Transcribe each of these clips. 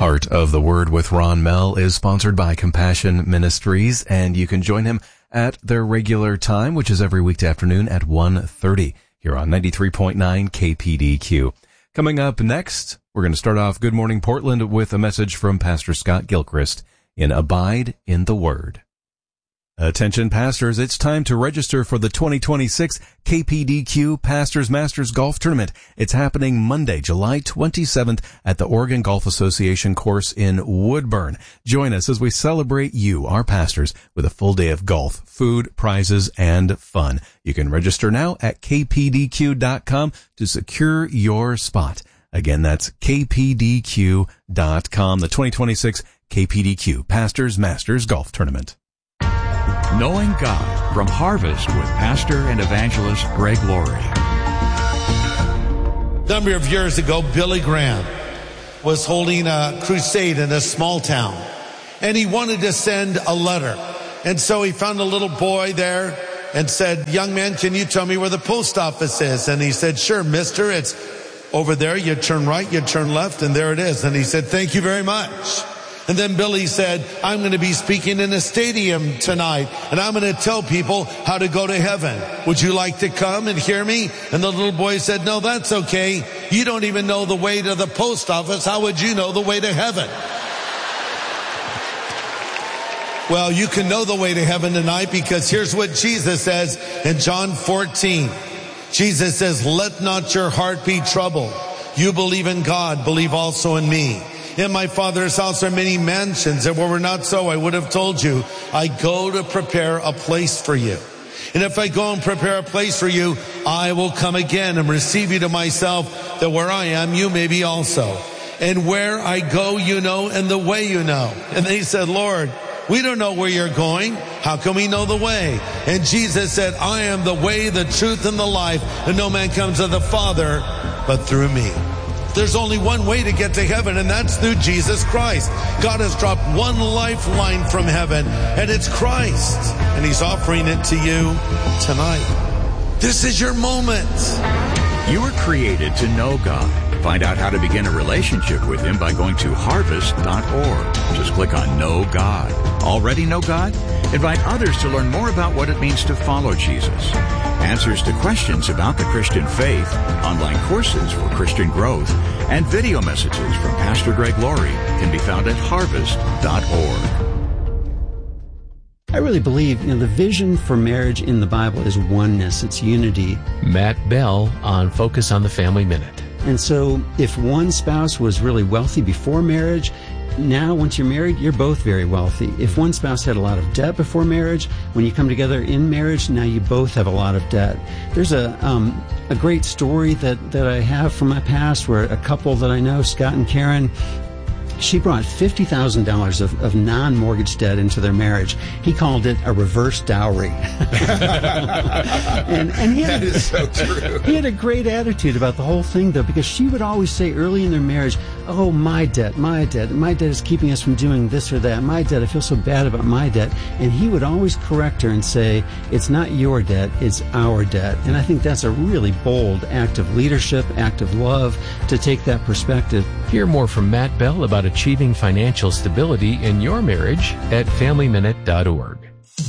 Heart of the Word with Ron Mell is sponsored by Compassion Ministries, and you can join him at their regular time, which is every weekday afternoon at 1:30 here on 93.9 KPDQ. Coming up next, we're going to start off Good Morning Portland with a message from Pastor Scott Gilchrist in Abide in the Word. Attention pastors, it's time to register for the 2026 KPDQ Pastors Masters Golf Tournament. It's happening Monday, July 27th at the Oregon Golf Association course in Woodburn. Join us as we celebrate you, our pastors, with a full day of golf, food, prizes, and fun. You can register now at kpdq.com to secure your spot. Again, that's kpdq.com, the 2026 KPDQ Pastors Masters Golf Tournament. Knowing God from Harvest with Pastor and Evangelist Greg Laurie. A number of years ago, Billy Graham was holding a crusade in a small town, and he wanted to send a letter. And so he found a little boy there and said, "Young man, can you tell me where the post office is?" And he said, "Sure, mister, it's over there. You turn right, you turn left, and there it is." And he said, "Thank you very much." And then Billy said, "I'm going to be speaking in a stadium tonight, and I'm going to tell people how to go to heaven. Would you like to come and hear me?" And the little boy said, "No, that's okay. You don't even know the way to the post office. How would you know the way to heaven?" Well, you can know the way to heaven tonight, because here's what Jesus says in John 14. Jesus says, "Let not your heart be troubled. You believe in God, believe also in me. In my Father's house are many mansions, and were it not so, I would have told you. I go to prepare a place for you. And if I go and prepare a place for you, I will come again and receive you to myself, that where I am, you may be also. And where I go, you know, and the way you know." And they said, "Lord, we don't know where you're going. How can we know the way?" And Jesus said, "I am the way, the truth, and the life, and no man comes to the Father but through me." There's only one way to get to heaven, and that's through Jesus Christ. God has dropped one lifeline from heaven, and it's Christ. And he's offering it to you tonight. This is your moment. You were created to know God. Find out how to begin a relationship with Him by going to harvest.org. Just click on Know God. Already know God? Invite others to learn more about what it means to follow Jesus. Answers to questions about the Christian faith, online courses for Christian growth, and video messages from Pastor Greg Laurie can be found at harvest.org. I really believe, the vision for marriage in the Bible is oneness, it's unity. Matt Bell on Focus on the Family Minute. And so if one spouse was really wealthy before marriage, now once you're married, you're both very wealthy. If one spouse had a lot of debt before marriage, when you come together in marriage, now you both have a lot of debt. There's a great story that I have from my past where a couple that I know, Scott and Karen, she brought $50,000 of non-mortgage debt into their marriage. He called it a reverse dowry. and he had, that is so true. He had a great attitude about the whole thing, though, because she would always say early in their marriage, "Oh, my debt is keeping us from doing this or that. My debt, I feel so bad about my debt." And he would always correct her and say, "It's not your debt, it's our debt." And I think that's a really bold act of leadership, act of love, to take that perspective. Hear more from Matt Bell about achieving financial stability in your marriage at FamilyMinute.org.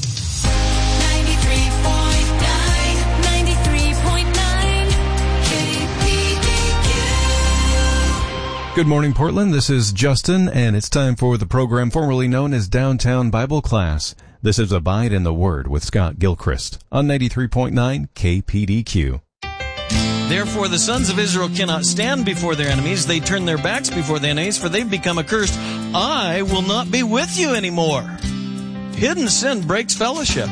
93.9 KPDQ. Good morning, Portland. This is Justin, and it's time for the program formerly known as Downtown Bible Class. This is Abide in the Word with Scott Gilchrist on 93.9 KPDQ. Therefore the sons of Israel cannot stand before their enemies. They turn their backs before their enemies, for they've become accursed. I will not be with you anymore. Hidden sin breaks fellowship.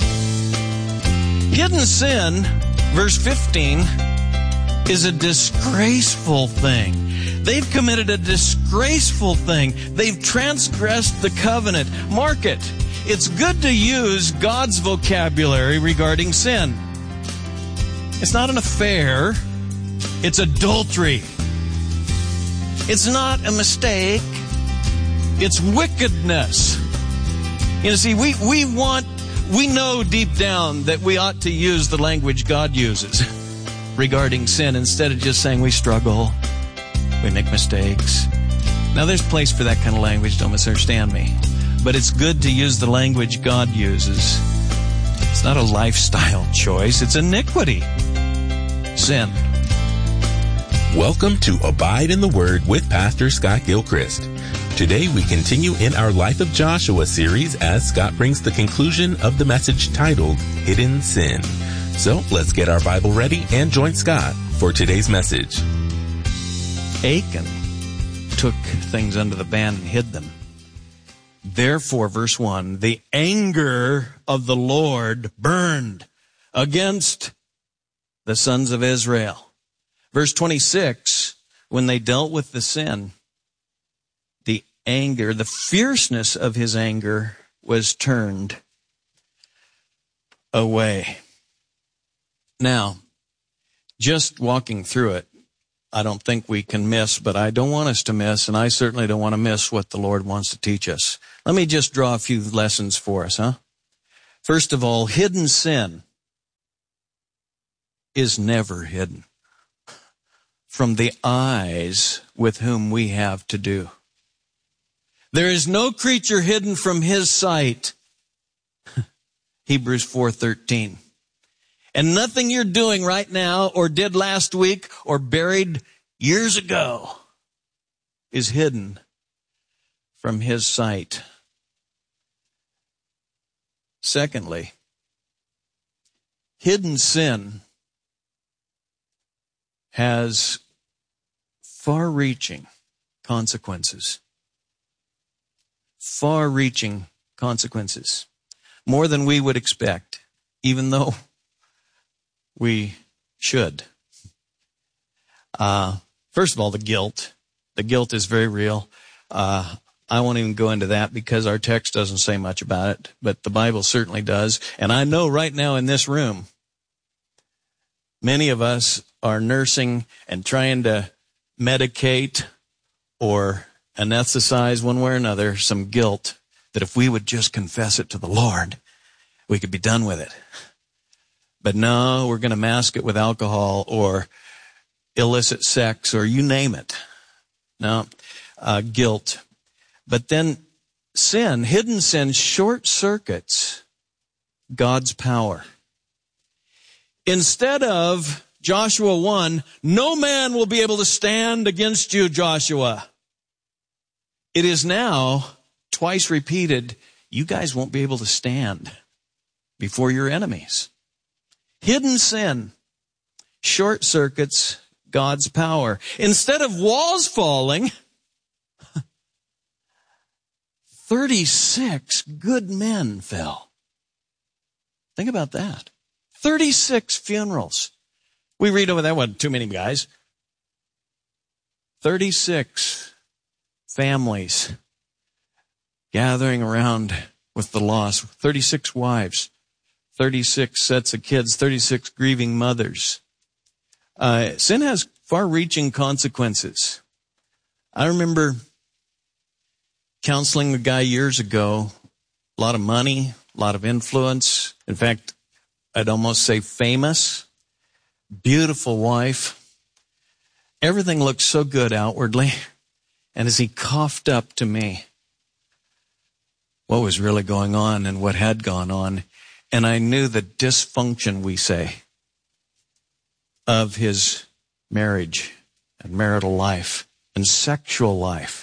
Hidden sin, verse 15, is a disgraceful thing. They've committed a disgraceful thing. They've transgressed the covenant. Mark it. It's good to use God's vocabulary regarding sin. It's not an affair. It's adultery. It's not a mistake. It's wickedness. You know, see, we know deep down that we ought to use the language God uses regarding sin instead of just saying we struggle, we make mistakes. Now, there's place for that kind of language, don't misunderstand me. But it's good to use the language God uses. It's not a lifestyle choice, it's iniquity. Sin. Welcome to Abide in the Word with Pastor Scott Gilchrist. Today we continue in our Life of Joshua series as Scott brings the conclusion of the message titled Hidden Sin. So let's get our Bible ready and join Scott for today's message. Achan took things under the ban and hid them. Therefore, verse 1, the anger of the Lord burned against the sons of Israel. Verse 26, when they dealt with the sin, the anger, the fierceness of his anger was turned away. Now, just walking through it, I don't think we can miss, but I don't want us to miss, and I certainly don't want to miss what the Lord wants to teach us. Let me just draw a few lessons for us, First of all, hidden sin is never hidden from the eyes with whom we have to do. There is no creature hidden from his sight. Hebrews 4:13. And nothing you're doing right now or did last week or buried years ago is hidden from his sight. Secondly, hidden sin has far-reaching consequences. Far-reaching consequences. More than we would expect, even though we should. First of all, the guilt. The guilt is very real. I won't even go into that because our text doesn't say much about it, but the Bible certainly does. And I know right now in this room, many of us are nursing and trying to medicate or anesthetize one way or another some guilt that if we would just confess it to the Lord, we could be done with it. But no, we're going to mask it with alcohol or illicit sex or you name it. No, guilt. But then sin, hidden sin, short circuits God's power. Instead of Joshua 1, no man will be able to stand against you, Joshua. It is now twice repeated, you guys won't be able to stand before your enemies. Hidden sin short circuits God's power. Instead of walls falling, 36 good men fell. Think about that. 36 funerals. We read over that one, too many guys. 36 families gathering around with the loss. 36 wives. 36 sets of kids, 36 grieving mothers. Sin has far-reaching consequences. I remember counseling a guy years ago, a lot of money, a lot of influence. In fact, I'd almost say famous, beautiful wife. Everything looked so good outwardly. And as he coughed up to me what was really going on and what had gone on, and I knew the dysfunction, we say, of his marriage and marital life and sexual life.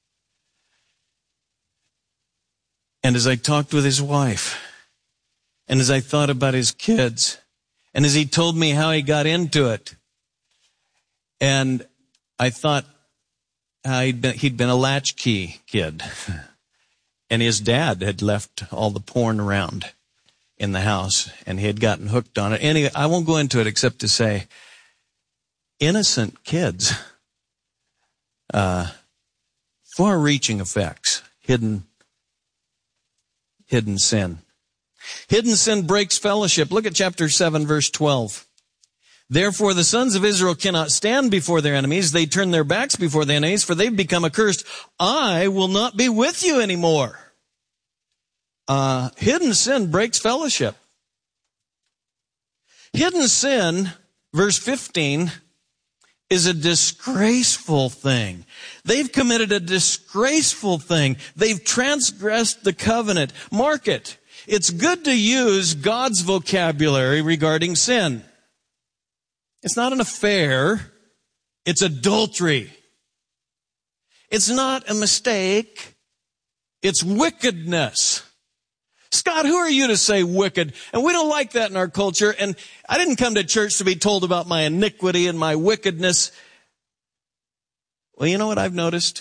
And as I talked with his wife, and as I thought about his kids, and as he told me how he got into it, and I thought how he'd been a latchkey kid, and his dad had left all the porn around in the house, and he had gotten hooked on it. Anyway, I won't go into it except to say, innocent kids, far-reaching effects, hidden sin. Hidden sin breaks fellowship. Look at chapter 7, verse 12. Therefore, the sons of Israel cannot stand before their enemies. They turn their backs before the enemies, for they've become accursed. I will not be with you anymore. Hidden sin breaks fellowship. Hidden sin, verse 15, is a disgraceful thing. They've committed a disgraceful thing. They've transgressed the covenant. Mark it. It's good to use God's vocabulary regarding sin. It's not an affair. It's adultery. It's not a mistake. It's wickedness. Scott, who are you to say wicked? And we don't like that in our culture. And I didn't come to church to be told about my iniquity and my wickedness. Well, you know what I've noticed?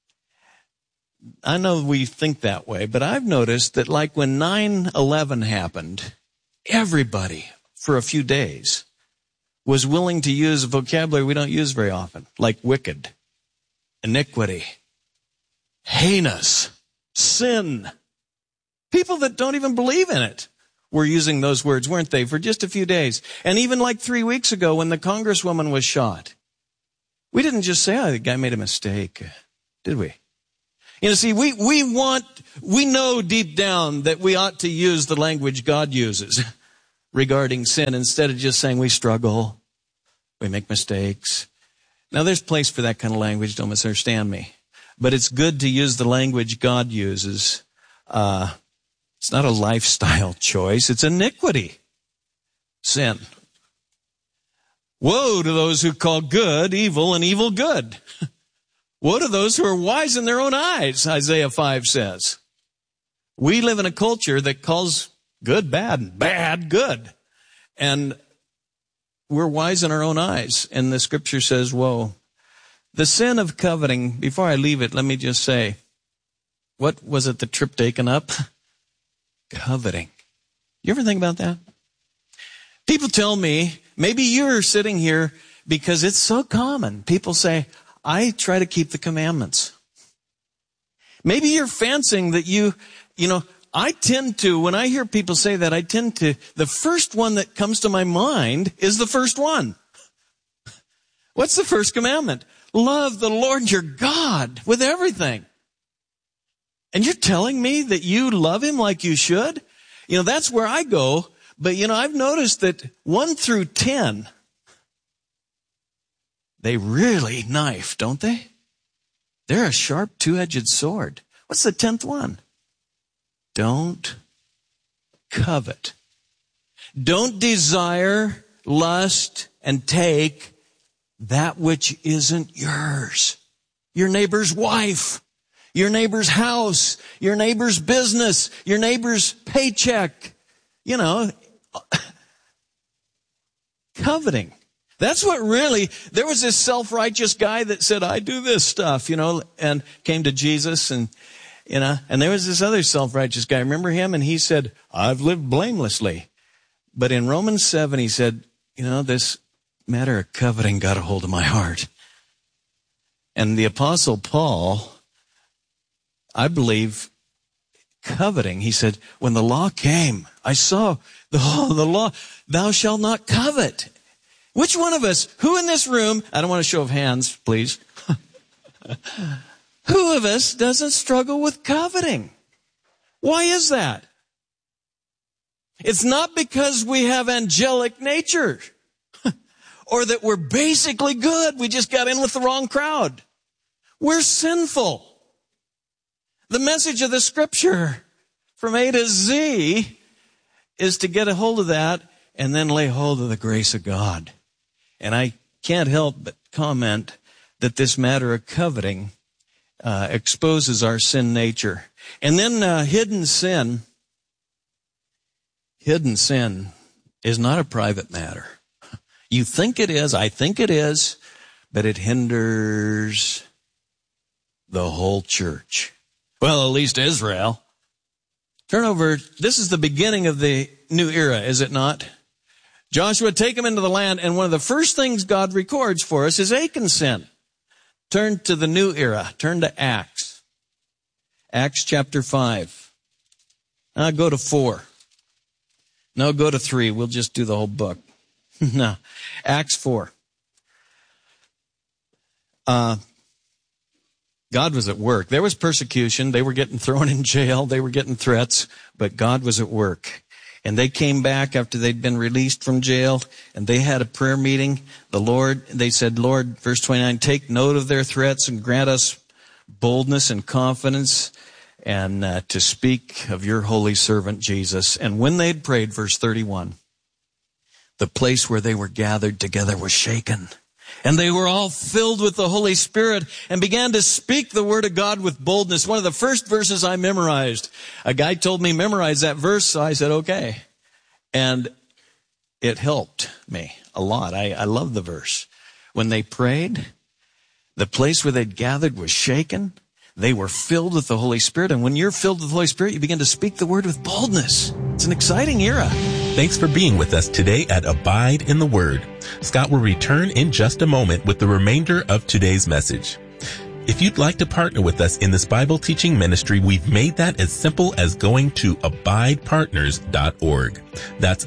I know we think that way, but I've noticed that like when 9/11 happened, everybody for a few days was willing to use a vocabulary we don't use very often, like wicked, iniquity, heinous, sin. People that don't even believe in it were using those words, weren't they, for just a few days. And even like 3 weeks ago when the congresswoman was shot, we didn't just say, oh, the guy made a mistake, did we? You know, see, we know deep down that we ought to use the language God uses regarding sin instead of just saying we struggle, we make mistakes. Now, there's place for that kind of language, don't misunderstand me. But it's good to use the language God uses. It's not a lifestyle choice. It's iniquity. Sin. Woe to those who call good evil and evil good. Woe to those who are wise in their own eyes, Isaiah 5 says. We live in a culture that calls good bad and bad good. And we're wise in our own eyes. And the scripture says, woe. The sin of coveting, before I leave it, let me just say, what was it that tripped Achan up? Coveting. You ever think about that? People tell me, maybe you're sitting here because it's so common. People say, I try to keep the commandments. Maybe you're fancying that you know, I tend to, when I hear people say that, the first one that comes to my mind is the first one. What's the first commandment? Love the Lord your God with everything. And you're telling me that you love him like you should? You know, that's where I go. But, you know, I've noticed that 1 through 10, they really knife, don't they? They're a sharp two-edged sword. What's the 10th one? Don't covet. Don't desire, lust, and take that which isn't yours. Your neighbor's wife, your neighbor's house, your neighbor's business, your neighbor's paycheck. You know, coveting. That's what really, there was this self-righteous guy that said, I do this stuff, you know, and came to Jesus and, you know, and there was this other self-righteous guy. Remember him? And he said, I've lived blamelessly. But in Romans 7, he said, you know, this matter of coveting got a hold of my heart. And the Apostle Paul, I believe, coveting, he said, when the law came, I saw the law, thou shalt not covet. Which one of us, who in this room, I don't want a show of hands, please. Who of us doesn't struggle with coveting? Why is that? It's not because we have angelic nature or that we're basically good. We just got in with the wrong crowd. We're sinful. The message of the scripture from A to Z is to get a hold of that and then lay hold of the grace of God. And I can't help but comment that this matter of coveting exposes our sin nature. And then hidden sin is not a private matter. You think it is, I think it is, but it hinders the whole church. Well, at least Israel. Turn over. This is the beginning of the new era, is it not? Joshua, take them into the land, and one of the first things God records for us is Achan's sin. Turn to the new era. Turn to Acts. Acts chapter 5. Now go to 4. No, go to 3. We'll just do the whole book. No. Acts 4. God was at work. There was persecution. They were getting thrown in jail. They were getting threats, but God was at work. And they came back after they'd been released from jail, and they had a prayer meeting. They said, Lord, verse 29, take note of their threats and grant us boldness and confidence and to speak of your holy servant Jesus. And when they'd prayed, verse 31, the place where they were gathered together was shaken. And they were all filled with the Holy Spirit and began to speak the word of God with boldness. One of the first verses I memorized. A guy told me memorize that verse, so I said, okay. And it helped me a lot. I love the verse. When they prayed, the place where they'd gathered was shaken. They were filled with the Holy Spirit. And when you're filled with the Holy Spirit, you begin to speak the word with boldness. It's an exciting era. Thanks for being with us today at Abide in the Word. Scott will return in just a moment with the remainder of today's message. If you'd like to partner with us in this Bible teaching ministry, we've made that as simple as going to abidepartners.org. That's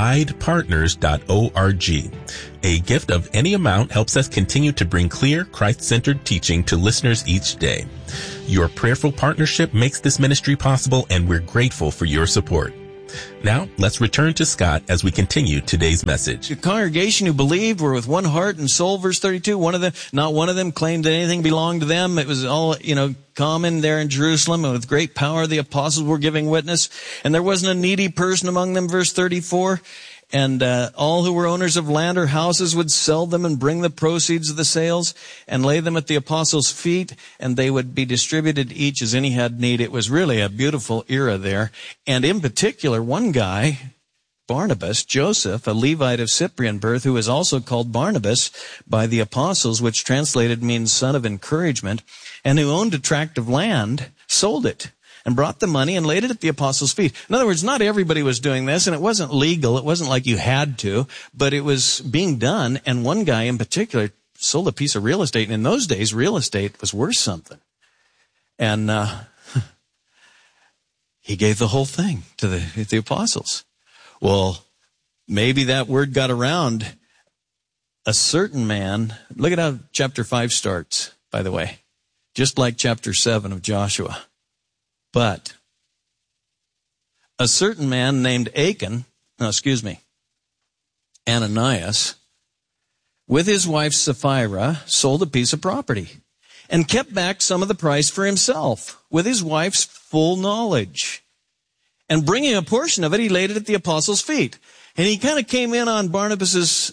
abidepartners.org. A gift of any amount helps us continue to bring clear, Christ-centered teaching to listeners each day. Your prayerful partnership makes this ministry possible, and we're grateful for your support. Now, let's return to Scott as we continue today's message. The congregation who believed were with one heart and soul, verse 32. Not one of them claimed that anything belonged to them. It was all, common there in Jerusalem. And with great power, the apostles were giving witness. And there wasn't a needy person among them, verse 34. And all who were owners of land or houses would sell them and bring the proceeds of the sales and lay them at the apostles' feet, and they would be distributed each as any had need. It was really a beautiful era there. And in particular, one guy, Barnabas, Joseph, a Levite of Cyprian birth, who is also called Barnabas by the apostles, which translated means son of encouragement, and who owned a tract of land, sold it and brought the money and laid it at the apostles' feet. In other words, not everybody was doing this, and it wasn't legal. It wasn't like you had to, but it was being done. And one guy in particular sold a piece of real estate. And in those days, real estate was worth something. And he gave the whole thing to the apostles. Well, maybe that word got around. A certain man, look at how chapter 5 starts, by the way, just like chapter 7 of Joshua. But a certain man named Ananias, with his wife Sapphira, sold a piece of property and kept back some of the price for himself with his wife's full knowledge. And bringing a portion of it, he laid it at the apostles' feet. And he kind of came in on Barnabas's,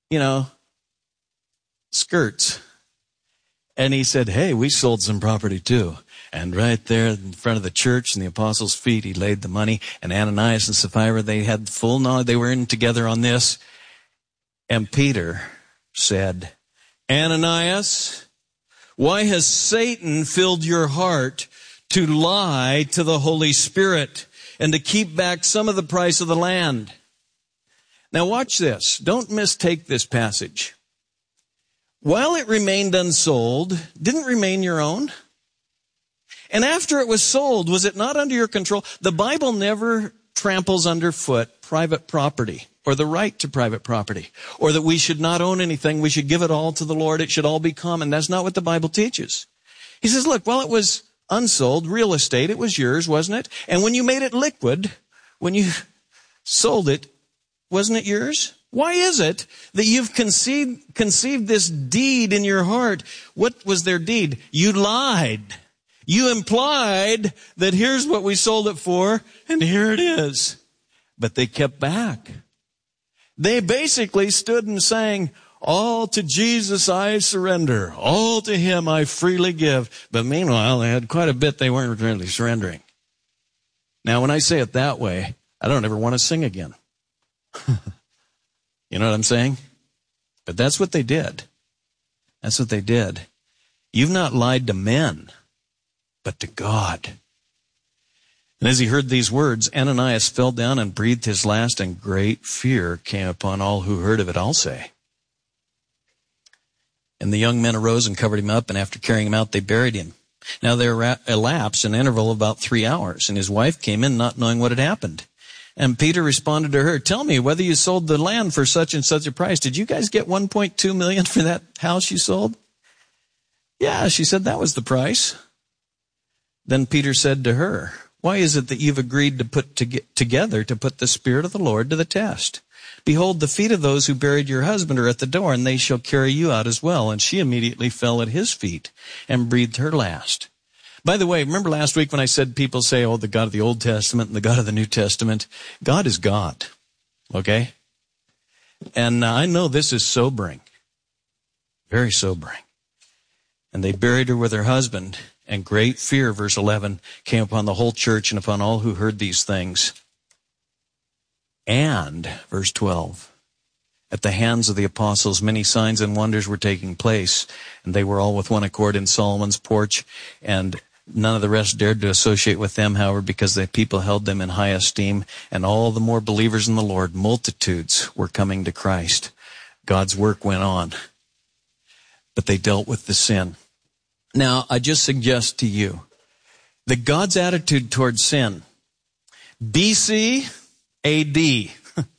skirts. And he said, hey, we sold some property too. And right there in front of the church and the apostles' feet, he laid the money. And Ananias and Sapphira, they had full knowledge. They were in together on this. And Peter said, Ananias, why has Satan filled your heart to lie to the Holy Spirit and to keep back some of the price of the land? Now watch this. Don't mistake this passage. While it remained unsold, didn't remain your own? And after it was sold, was it not under your control? The Bible never tramples underfoot private property or the right to private property, or that we should not own anything. We should give it all to the Lord. It should all be common. That's not what the Bible teaches. He says, look, while it was unsold, real estate, it was yours, wasn't it? And when you made it liquid, when you sold it, wasn't it yours? Why is it that you've conceived this deed in your heart? What was their deed? You lied. You implied that here's what we sold it for, and here it is. But they kept back. They basically stood and sang, all to Jesus I surrender. All to him I freely give. But meanwhile, they had quite a bit they weren't really surrendering. Now, when I say it that way, I don't ever want to sing again. You know what I'm saying? But that's what they did. That's what they did. You've not lied to men, but to God. And as he heard these words, Ananias fell down and breathed his last, and great fear came upon all who heard of it, I'll say. And the young men arose and covered him up, and after carrying him out, they buried him. Now there elapsed an interval of about 3 hours, and his wife came in not knowing what had happened. And Peter responded to her, tell me whether you sold the land for such and such a price. Did you guys get $1.2 million for that house you sold? Yeah, she said, that was the price. Then Peter said to her, Why is it that you've agreed to put together to put the Spirit of the Lord to the test? Behold, the feet of those who buried your husband are at the door, and they shall carry you out as well. And she immediately fell at his feet and breathed her last. By the way, remember last week when I said people say, oh, the God of the Old Testament and the God of the New Testament? God is God, okay? And I know this is sobering, very sobering. And they buried her with her husband, and great fear, verse 11, came upon the whole church and upon all who heard these things. And, verse 12, at the hands of the apostles, many signs and wonders were taking place, and they were all with one accord in Solomon's porch, and none of the rest dared to associate with them, however, because the people held them in high esteem, and all the more believers in the Lord, multitudes were coming to Christ. God's work went on, but they dealt with the sin. Now, I just suggest to you that God's attitude towards sin, BC, AD.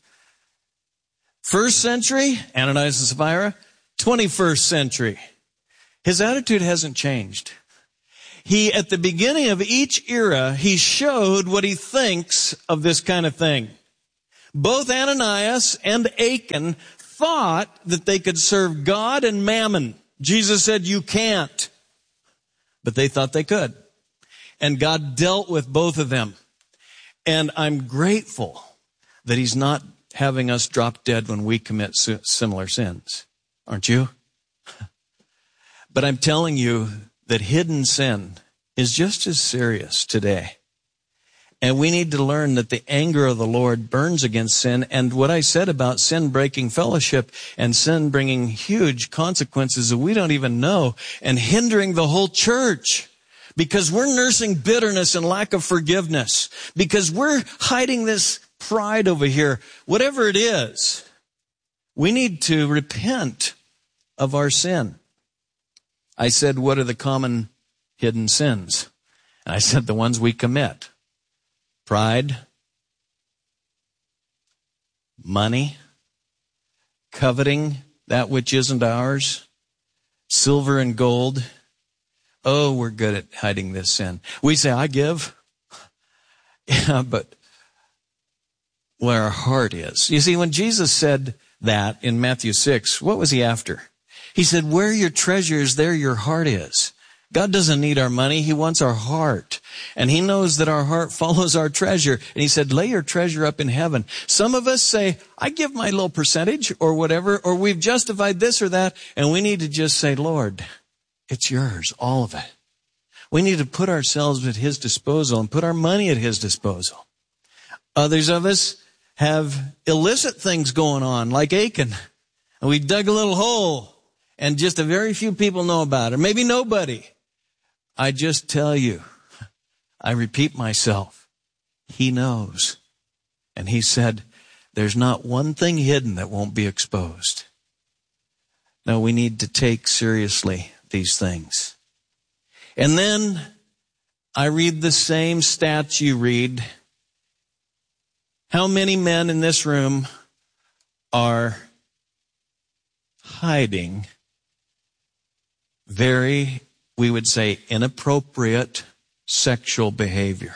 First century, Ananias and Sapphira. 21st century. His attitude hasn't changed. At the beginning of each era, he showed what he thinks of this kind of thing. Both Ananias and Achan thought that they could serve God and mammon. Jesus said, you can't. But they thought they could. And God dealt with both of them. And I'm grateful that he's not having us drop dead when we commit similar sins. Aren't you? But I'm telling you that hidden sin is just as serious today. And we need to learn that the anger of the Lord burns against sin. And what I said about sin breaking fellowship and sin bringing huge consequences that we don't even know and hindering the whole church. Because we're nursing bitterness and lack of forgiveness. Because we're hiding this pride over here. Whatever it is, we need to repent of our sin. I said, what are the common hidden sins? And I said, the ones we commit. Pride, money, coveting that which isn't ours, silver and gold. Oh, we're good at hiding this sin. We say, I give. Yeah, but where our heart is. You see, when Jesus said that in Matthew 6, what was he after? He said, where your treasure is, there your heart is. God doesn't need our money. He wants our heart. And he knows that our heart follows our treasure. And he said, lay your treasure up in heaven. Some of us say, I give my little percentage or whatever, or we've justified this or that. And we need to just say, Lord, it's yours, all of it. We need to put ourselves at his disposal and put our money at his disposal. Others of us have illicit things going on, like Achan. And we dug a little hole, and just a very few people know about it. Maybe nobody. I just tell you, I repeat myself, he knows. And he said, there's not one thing hidden that won't be exposed. No, we need to take seriously these things. And then I read the same stats you read. How many men in this room are hiding very, we would say, inappropriate sexual behavior?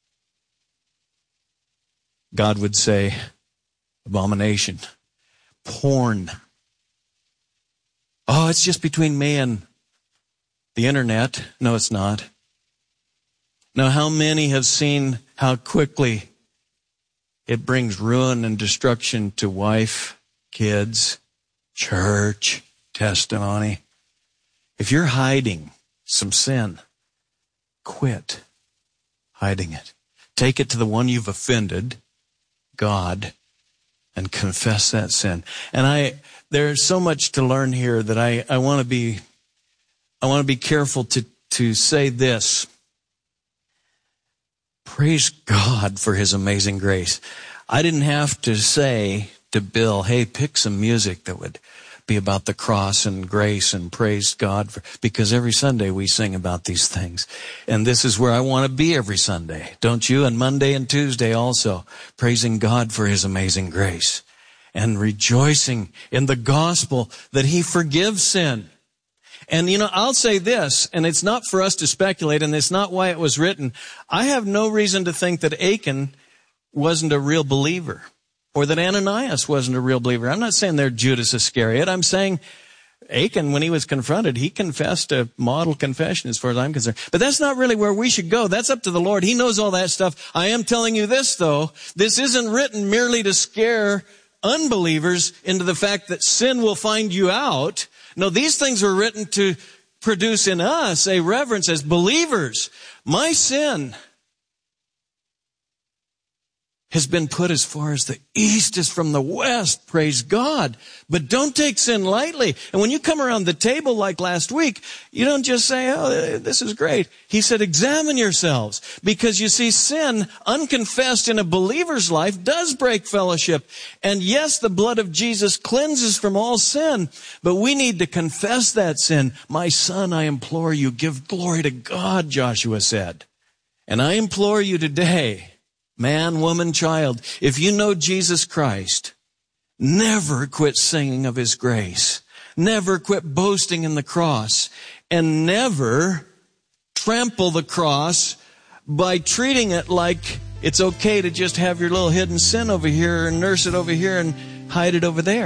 God would say, abomination, porn. Oh, it's just between me and the internet. No, it's not. Now, how many have seen how quickly it brings ruin and destruction to wife, kids, church, testimony? If you're hiding some sin, quit hiding it. Take it to the one you've offended, God, and confess that sin. And there's so much to learn here that I want to be careful to say this. Praise God for his amazing grace. I didn't have to say to Bill, hey, pick some music that would be about the cross and grace and praise God because every Sunday we sing about these things. And this is where I want to be every Sunday, don't you? And Monday and Tuesday also, praising God for his amazing grace and rejoicing in the gospel that he forgives sin. And, I'll say this, and it's not for us to speculate, and it's not why it was written. I have no reason to think that Achan wasn't a real believer, or that Ananias wasn't a real believer. I'm not saying they're Judas Iscariot. I'm saying Achan, when he was confronted, he confessed a model confession as far as I'm concerned. But that's not really where we should go. That's up to the Lord. He knows all that stuff. I am telling you this, though. This isn't written merely to scare unbelievers into the fact that sin will find you out. No, these things were written to produce in us a reverence as believers. My sin has been put as far as the east is from the west. Praise God. But don't take sin lightly. And when you come around the table like last week, you don't just say, oh, this is great. He said, examine yourselves. Because you see, sin unconfessed in a believer's life does break fellowship. And yes, the blood of Jesus cleanses from all sin. But we need to confess that sin. My son, I implore you, give glory to God, Joshua said. And I implore you today, man, woman, child, if you know Jesus Christ, never quit singing of His grace. Never quit boasting in the cross. And never trample the cross by treating it like it's okay to just have your little hidden sin over here and nurse it over here and hide it over there.